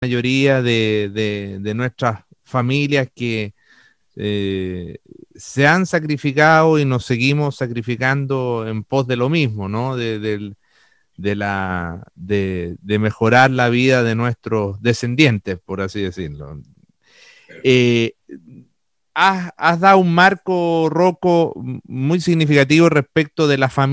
mayoría de nuestras familias que se han sacrificado y nos seguimos sacrificando en pos de lo mismo, ¿no? De mejorar la vida de nuestros descendientes, por así decirlo. Eh, has dado un marco, Rocco, muy significativo respecto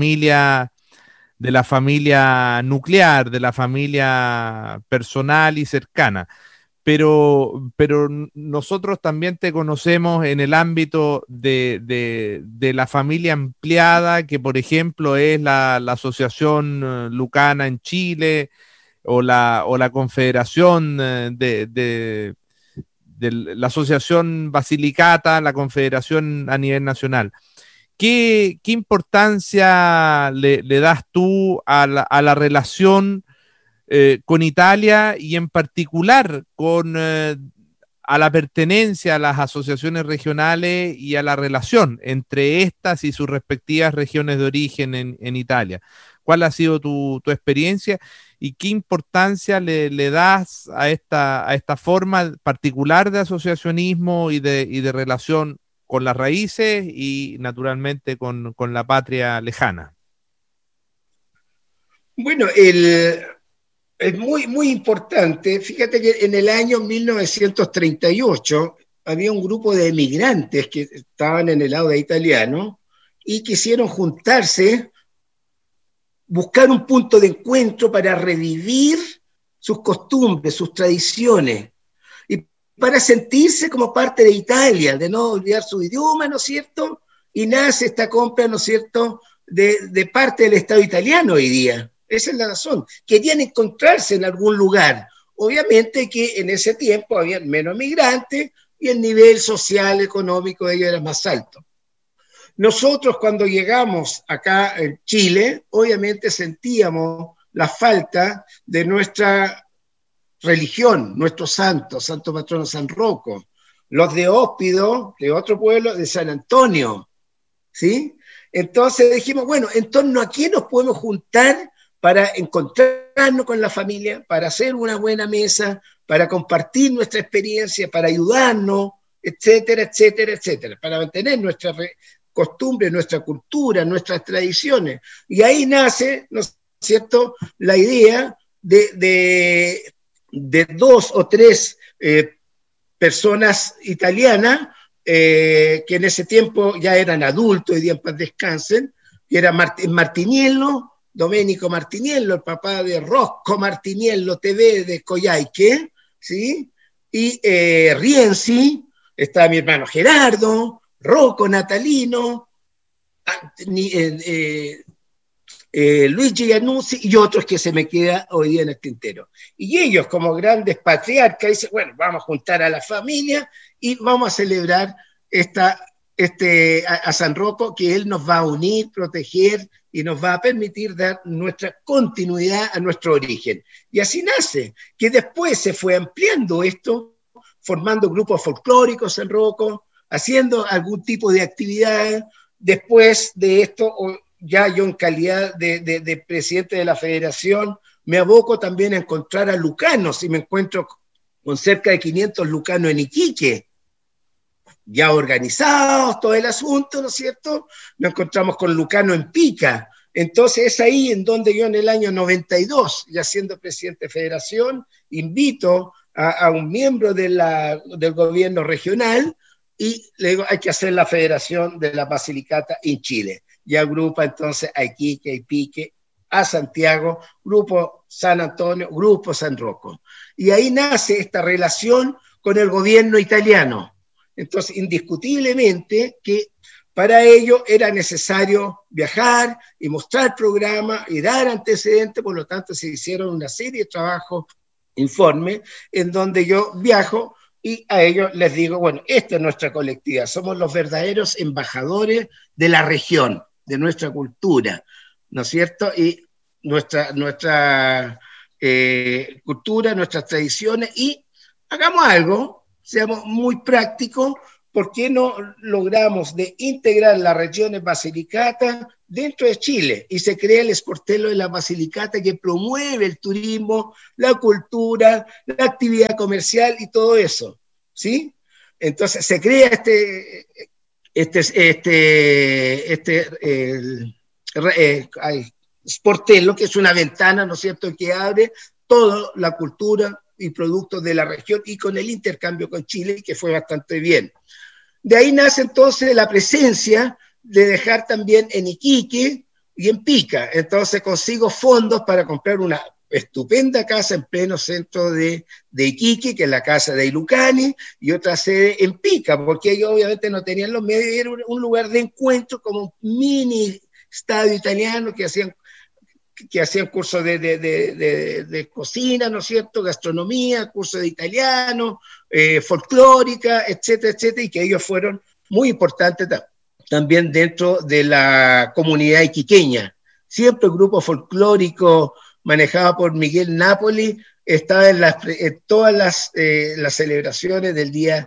de la familia nuclear, de la familia personal y cercana. Pero nosotros también te conocemos en el ámbito de la familia ampliada, que por ejemplo es la Asociación Lucana en Chile o la Confederación de la Asociación Basilicata, la Confederación a nivel nacional. ¿Qué importancia le das tú a la relación con Italia y en particular con a la pertenencia a las asociaciones regionales y a la relación entre estas y sus respectivas regiones de origen en Italia? ¿Cuál ha sido tu experiencia y qué importancia le das a esta forma particular de asociacionismo y de relación con las raíces y naturalmente con la patria lejana? Bueno, es muy importante. Fíjate que en el año 1938 había un grupo de emigrantes que estaban en el lado italiano y quisieron juntarse, buscar un punto de encuentro para revivir sus costumbres, sus tradiciones, y para sentirse como parte de Italia, de no olvidar su idioma, ¿no es cierto? Y nace esta compra, ¿no es cierto?, de parte del Estado italiano hoy día. Esa es la razón. Querían encontrarse en algún lugar. Obviamente que en ese tiempo había menos migrantes y el nivel social, económico de ellos era más alto. Nosotros cuando llegamos acá en Chile, obviamente sentíamos la falta de nuestra religión, nuestro santo patrono San Rocco, los de Hóspido, de otro pueblo, de San Antonio, ¿sí? Entonces dijimos, bueno, ¿en torno a qué nos podemos juntar para encontrarnos con la familia, para hacer una buena mesa, para compartir nuestra experiencia, para ayudarnos, etcétera, etcétera, etcétera, para mantener nuestra costumbre, nuestra cultura, nuestras tradiciones? Y ahí nace, ¿no es cierto?, la idea de dos o tres personas italianas que en ese tiempo ya eran adultos, y día en paz descansen, que era Martiniello, Domenico Martiniello, el papá de Rocco Martiniello TV de Coyhaique, ¿sí? Y Rienzi, estaba mi hermano Gerardo, Rocco Natalino, Luigi Iannuzzi y otros que se me queda hoy día en el tintero. Y ellos, como grandes patriarcas, dicen, bueno, vamos a juntar a la familia y vamos a celebrar a San Rocco, que él nos va a unir, proteger y nos va a permitir dar nuestra continuidad a nuestro origen. Y así nace, que después se fue ampliando esto, formando grupos folclóricos San Rocco, haciendo algún tipo de actividad. Después de esto, ya yo en calidad de presidente de la federación, me aboco también a encontrar a lucanos y me encuentro con cerca de 500 lucanos en Iquique, ya organizados, todo el asunto, ¿no es cierto? Nos encontramos con lucano en Pica. Entonces es ahí en donde yo en el año 92, ya siendo presidente de federación, invito a un miembro del gobierno regional y le digo, hay que hacer la federación de la Basilicata en Chile. Y agrupa entonces a Iquique, a Ipique, a Santiago, Grupo San Antonio, Grupo San Rocco. Y ahí nace esta relación con el gobierno italiano. Entonces, indiscutiblemente que para ello era necesario viajar y mostrar programas y dar antecedentes, por lo tanto se hicieron una serie de trabajos, informes, en donde yo viajo y a ellos les digo, bueno, esta es nuestra colectividad, somos los verdaderos embajadores de la región, de nuestra cultura, ¿no es cierto? Y nuestra cultura, nuestras tradiciones, y hagamos algo, seamos muy prácticos, ¿por qué no logramos de integrar las regiones Basilicata dentro de Chile? Y se crea el Sportello de la Basilicata, que promueve el turismo, la cultura, la actividad comercial y todo eso, ¿sí? Entonces se crea Sportello, que es una ventana, ¿no es cierto?, que abre toda la cultura y productos de la región, y con el intercambio con Chile, que fue bastante bien. De ahí nace entonces la presencia de dejar también en Iquique y en Pica. Entonces consigo fondos para comprar una estupenda casa en pleno centro de Iquique, que es la casa de Ilucani, y otra sede en Pica, porque ellos obviamente no tenían los medios, era un lugar de encuentro, como un mini estadio italiano que hacían cursos de cocina, ¿no es cierto?, gastronomía, cursos de italiano, folclórica, etcétera, etcétera, y que ellos fueron muy importantes también dentro de la comunidad iquiqueña. Siempre el grupo folclórico manejado por Miguel Napoli estaba en todas las celebraciones del día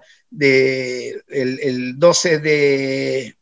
el 12 de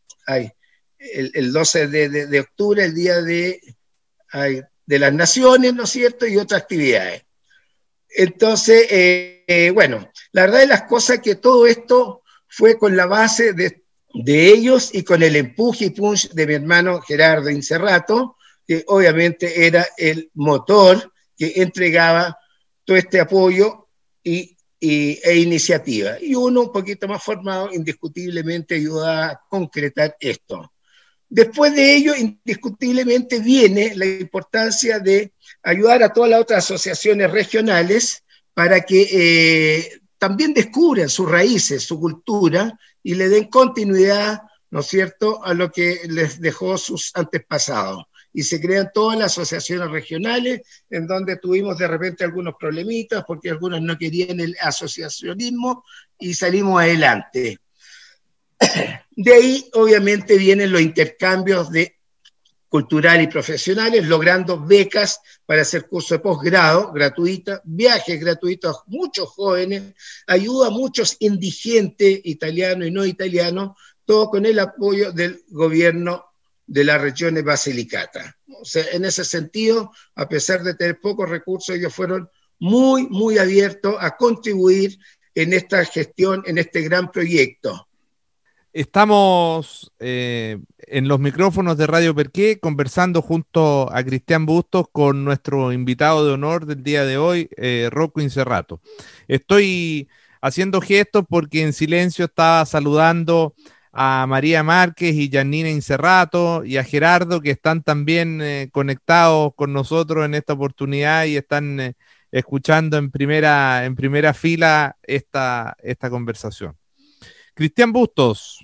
octubre, el día de las Naciones, ¿no es cierto?, y otras actividades. Entonces, bueno, la verdad de las cosas es que todo esto fue con la base de ellos y con el empuje y punch de mi hermano Gerardo Incerrato, que obviamente era el motor que entregaba todo este apoyo e iniciativa. Y uno un poquito más formado indiscutiblemente ayuda a concretar esto. Después de ello, indiscutiblemente viene la importancia de ayudar a todas las otras asociaciones regionales para que también descubran sus raíces, su cultura, y le den continuidad, ¿no es cierto?, a lo que les dejó sus antepasados. Y se crean todas las asociaciones regionales, en donde tuvimos de repente algunos problemitas, porque algunos no querían el asociacionismo, y salimos adelante. De ahí, obviamente, vienen los intercambios culturales y profesionales, logrando becas para hacer cursos de posgrado gratuitas, viajes gratuitos a muchos jóvenes, ayuda a muchos indigentes italianos y no italianos, todo con el apoyo del gobierno de las regiones Basilicata. O sea, en ese sentido, a pesar de tener pocos recursos, ellos fueron muy, muy abiertos a contribuir en esta gestión, en este gran proyecto. Estamos en los micrófonos de Radio Perqué conversando junto a Cristian Bustos con nuestro invitado de honor del día de hoy, Rocco Incerrato. Estoy haciendo gestos porque en silencio estaba saludando a María Márquez y Janina Incerrato y a Gerardo, que están también conectados con nosotros en esta oportunidad y están escuchando en primera fila esta conversación. Cristian Bustos.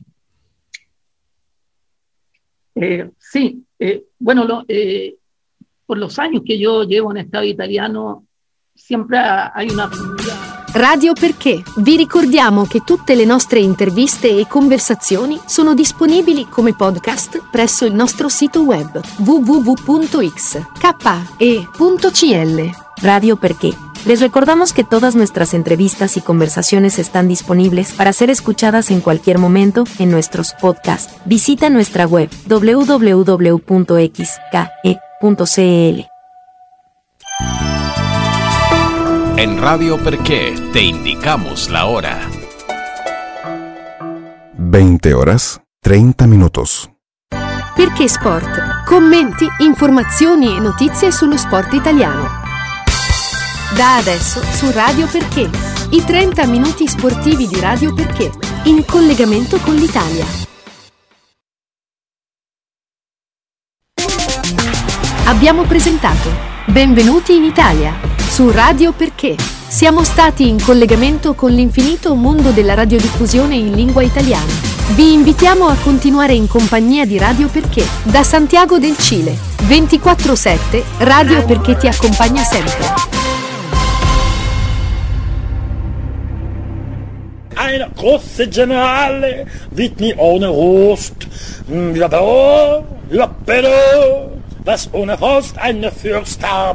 Sí, bueno, por los años que yo llevo en Estado italiano, siempre hay una comunidad. Radio Perché. Vi ricordiamo che tutte le nostre interviste e conversazioni sono disponibili come podcast presso il nostro sito web www.xke.cl. Radio Perché. Les recordamos que todas nuestras entrevistas y conversaciones están disponibles para ser escuchadas en cualquier momento en nuestros podcasts. Visita nuestra web www.xke.cl. En Radio Perché te indicamos la hora. 20:30. Perché Sport. Commenti, informazioni e notizie sullo sport italiano. Da adesso su Radio Perché, i 30 minuti sportivi di Radio Perché, in collegamento con l'Italia. Abbiamo presentato Benvenuti in Italia, su Radio Perché. Siamo stati in collegamento con l'infinito mondo della radiodiffusione in lingua italiana. Vi invitiamo a continuare in compagnia di Radio Perché, da Santiago del Cile. 24/7, Radio Perché ti accompagna sempre. Eine große Generale wird nie ohne Rost. Ja, pero, was ohne Rost eine Fürst haben.